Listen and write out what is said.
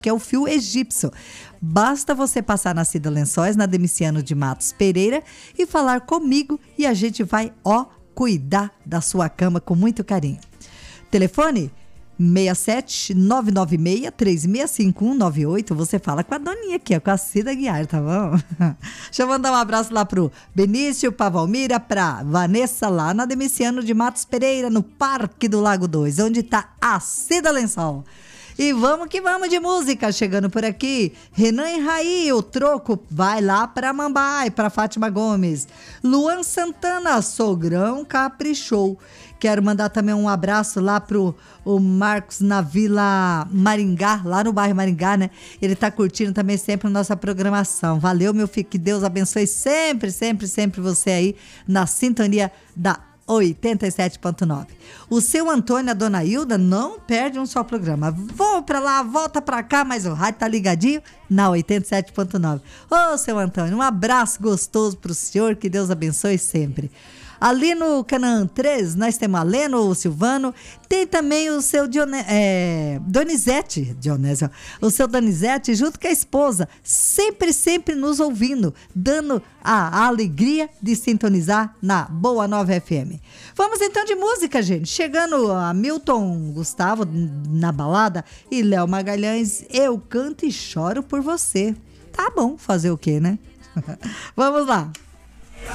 que é o fio egípcio. Basta você passar na Cida Lençóis, na Demiciano de Matos Pereira, e falar comigo e a gente vai, cuidar da sua cama com muito carinho. Telefone 67-996-365198. Você fala com a doninha aqui, com a Cida Guiar, tá bom? Deixa eu mandar um abraço lá pro Benício, pra Valmira, pra Vanessa, lá na Demiciano de Matos Pereira, no Parque do Lago 2, onde tá a Cida Lençol. E vamos que vamos de música, chegando por aqui, Renan e Raí, o troco vai lá pra Mambai, pra Fátima Gomes. Luan Santana, Sogrão caprichou. Quero mandar também um abraço lá pro Marcos na Vila Maringá, lá no bairro Maringá, né? Ele tá curtindo também sempre a nossa programação. Valeu, meu filho, que Deus abençoe sempre, sempre, sempre você aí na sintonia da 87.9. O seu Antônio e a dona Hilda não perde um só programa. Vou pra lá, volta pra cá, mas o rádio tá ligadinho na 87.9. Ô, seu Antônio, um abraço gostoso pro senhor, que Deus abençoe sempre. Ali no Canaã 3, nós temos a Leno, o Silvano, tem também o seu Donizete, o seu Donizete, junto com a esposa, sempre, sempre nos ouvindo, dando a alegria de sintonizar na Boa Nova FM. Vamos então de música, gente. Chegando a Milton Gustavo na balada e Léo Magalhães, Eu Canto e Choro por Você. Tá bom, fazer o quê, né? Vamos lá.